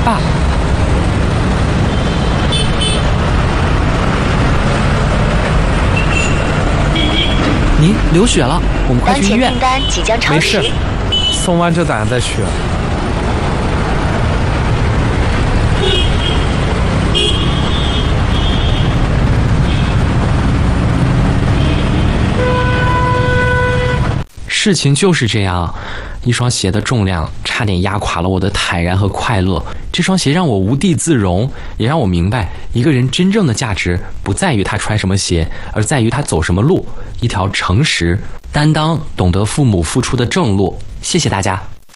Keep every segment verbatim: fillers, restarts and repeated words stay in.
爸。您流血了，我们快去医院。 当前订单即将超时。 没事，送完这单再去。 事情就是这样，一双鞋的重量差点压垮了我的坦然和快乐。这双鞋让我无地自容，也让我明白，一个人真正的价值不在于他穿什么鞋，而在于他走什么路，一条诚实、担当、懂得父母付出的正路。谢谢大家。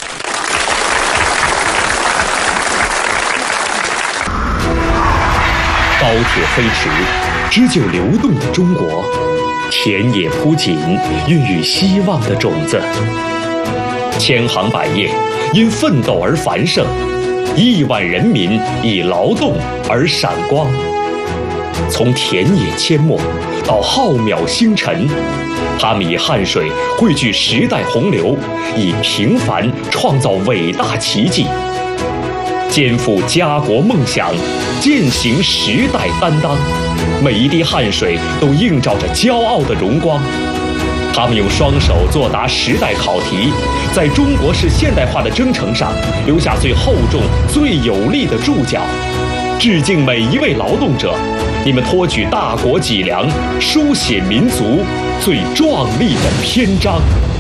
高铁飞驰，织就流动的中国。田野铺锦，孕育希望的种子。千行百业因奋斗而繁盛，亿万人民以劳动而闪光。从田野阡陌到浩渺星辰，他们以汗水汇聚时代洪流，以平凡创造伟大奇迹。肩负家国梦想，践行时代担当，每一滴汗水都映照着骄傲的荣光。他们用双手作答时代考题，在中国式现代化的征程上留下最厚重、最有力的注脚。致敬每一位劳动者，你们托举大国脊梁，书写民族最壮丽的篇章。